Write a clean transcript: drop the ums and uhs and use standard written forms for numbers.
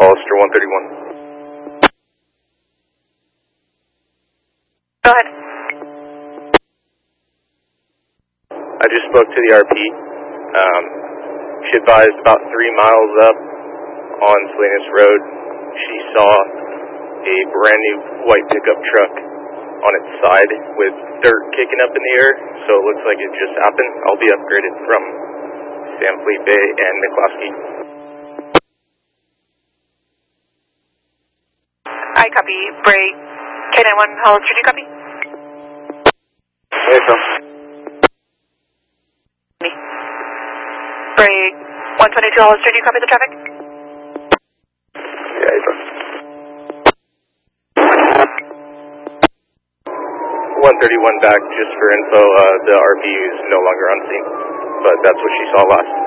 Hollister 131. Go ahead. I just spoke to the RP. She advised about 3 miles up on Salinas Road, she saw a brand new white pickup truck on its side with dirt kicking up in the air, so it looks like it just happened. I'll be upgraded from San Felipe and McCloskey. I copy. Bray, K91 Hollister, do you copy? Hey, Phil. Me. Bray, 122 Hollister, do you copy the traffic? Yeah, hey, Phil. 131 back, just for info, the RP is no longer on scene, but that's what she saw last.